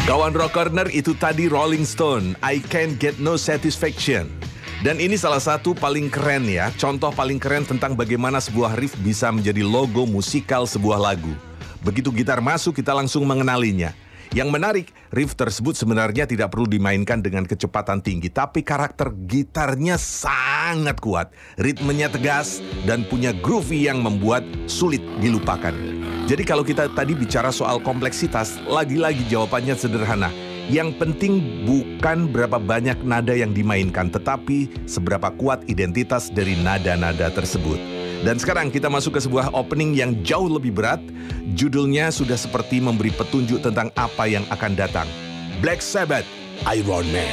Kawan Rock Corner, itu tadi Rolling Stone, I Can't Get No Satisfaction. Dan ini salah satu paling keren ya, contoh paling keren tentang bagaimana sebuah riff bisa menjadi logo musikal sebuah lagu. Begitu gitar masuk, kita langsung mengenalinya. Yang menarik, riff tersebut sebenarnya tidak perlu dimainkan dengan kecepatan tinggi, tapi karakter gitarnya sangat kuat, ritmenya tegas, dan punya groovy yang membuat sulit dilupakan. Jadi kalau kita tadi bicara soal kompleksitas, lagi-lagi jawabannya sederhana. Yang penting bukan berapa banyak nada yang dimainkan, tetapi seberapa kuat identitas dari nada-nada tersebut. Dan sekarang kita masuk ke sebuah opening yang jauh lebih berat. Judulnya sudah seperti memberi petunjuk tentang apa yang akan datang. Black Sabbath, Iron Man.